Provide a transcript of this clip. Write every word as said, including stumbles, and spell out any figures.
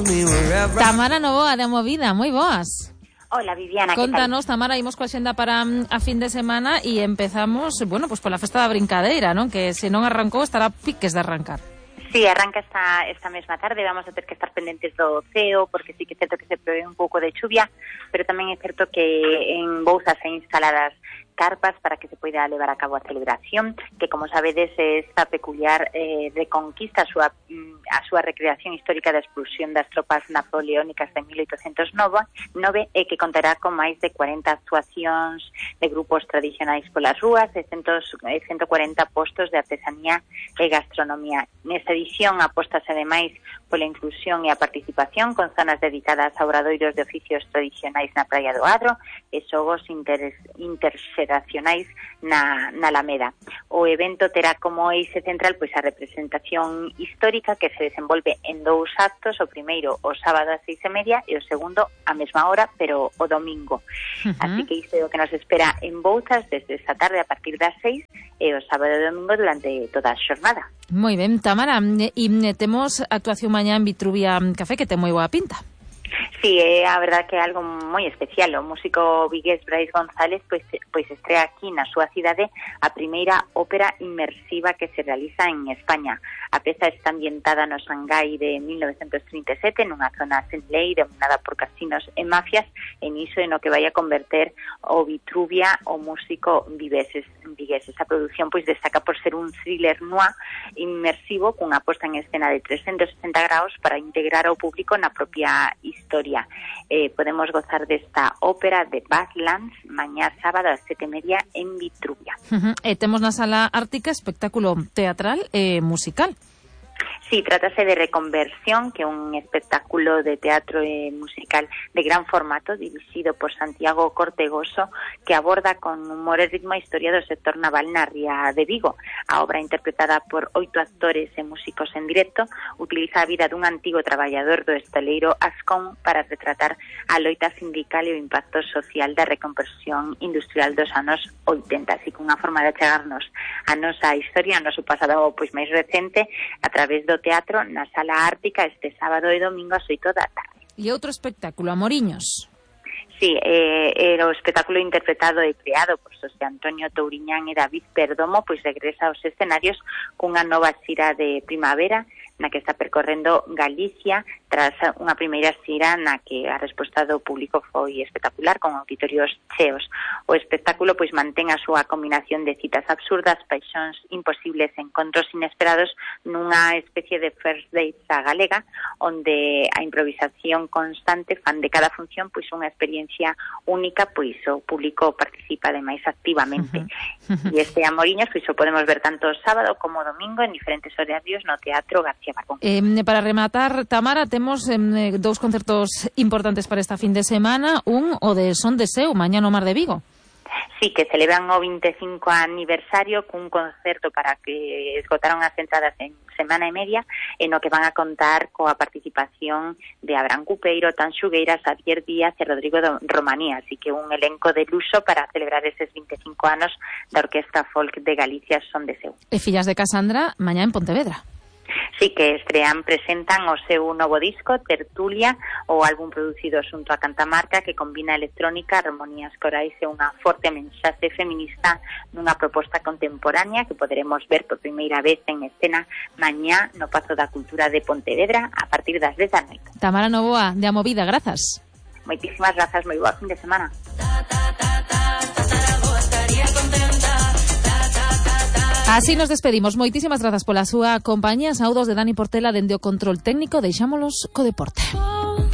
Tamara Novoa, de Movida, moi boas. Hola, Viviana, Contanos, Tamara, imos coa xenda para a fin de semana e empezamos, bueno, pues pola festa da brincadeira, non? Que se non arrancou estará piques de arrancar. Sí, arranca esta esta mesma tarde, vamos a ter que estar pendentes do ceo, porque sí que é certo que se prevé un pouco de chuvia, pero tamén é certo que en Bouzas hai instaladas carpas para que se poida levar a cabo a celebración, que como sabedes esta peculiar eh, reconquista a súa, a súa recreación histórica da expulsión das tropas napoleónicas de mil oitocentos nove e que contará con máis de cuarenta actuacións de grupos tradicionais polas rúas e ciento cuarenta postos de artesanía e gastronomía. Nesta edición apóstase ademais pola inclusión e a participación con zonas dedicadas a obradoiros de oficios tradicionais na Praia do Adro e xogos inter, interxeracionais na, na Alameda. O evento terá como eixe central pois a representación histórica que se desenvolve en dous actos, o primeiro o sábado ás seis e media e o segundo a mesma hora, pero o domingo. Uh-huh. Así que isto é o que nos espera en Bouzas desde esta tarde a partir das seis e o sábado e domingo durante toda a xornada. Moi ben, Tamara, e temos actuación mañá en Vitruvia Café que ten moi boa pinta. Sí, é a verdad que é algo moi especial. O músico vigués Brais González pois, pois estrea aquí na súa cidade a primeira ópera inmersiva que se realiza en España. A peza está ambientada no Xangai de mil novecentos trinta e sete, nunha zona sen lei dominada por casinos e mafias, e niso é no que vai a converter o Vitruvia o músico vigués. Esa produción pois destaca por ser un thriller noir inmersivo cunha posta en escena de trescentos sesenta graus para integrar ao público na propia historia. Eh, podemos gozar desta ópera de Badlands mañá sábado ás sete e media en Vitruvia. Uh-huh. E temos na Sala Ártica espectáculo teatral e musical. Sí, trátase de Reconversión, que é un espectáculo de teatro e musical de gran formato, dirixido por Santiago Cortegoso, que aborda con humor e ritmo a historia do sector naval na ría de Vigo. A obra, interpretada por oito actores e músicos en directo, utiliza a vida dun antigo traballador do estaleiro Ascón para retratar a loita sindical e o impacto social da reconversión industrial dos anos oitenta. Así que unha forma de achegarnos a nosa historia, a noso pasado pois máis recente, a través do teatro na Sala Ártica este sábado e domingo ás oito da tarde. E outro espectáculo, Amoriños. Sí, eh, era o espectáculo interpretado e creado por Xosé Antonio Touriñán e David Perdomo, pois regresa aos escenarios cunha nova xira de primavera na que está percorrendo Galicia tras unha primeira xira na que a resposta do público foi espectacular, con auditorios cheos. O espectáculo pois mantén a súa combinación de citas absurdas, paixóns imposibles, encontros inesperados nunha especie de first dates a galega, onde a improvisación constante fan de cada función pois unha experiencia única, pois o público participa ademais activamente. Uh-huh. Uh-huh. E este Amoriños pois o podemos ver tanto sábado como domingo en diferentes horarios no Teatro García Barbón. Eh, para rematar, Tamara, temos eh, dous concertos importantes para esta fin de semana. Un, o de Son de Seu, mañá no Mar de Vigo. Sí, que celebran o vinte e cinco aniversario cun concerto para que esgotaron as entradas en semana e media, en o que van a contar coa participación de Abraham Cupeiro, Tan Xugueira, Xavier Díaz e Rodrigo Romaní, así que un elenco de luxo para celebrar eses vinte e cinco anos da Orquestra Folk de Galicia Son de Seu. E Fillas de Casandra, mañá en Pontevedra. Sí, que estrean, presentan o seu novo disco, Tertulia, o álbum producido xunto a Cantamarca, que combina electrónica, armonías corais e unha forte mensaxe feminista nunha proposta contemporánea que poderemos ver por primeira vez en escena mañá no Pazo da Cultura de Pontevedra a partir das dez da noite. Tamara Novoa, de A Movida, grazas. Moitísimas grazas, moi boa fin de semana. Así nos despedimos. Moitísimas grazas pola súa compañía. Saúdos de Dani Portela dende o control técnico. Deixámolos co deporte.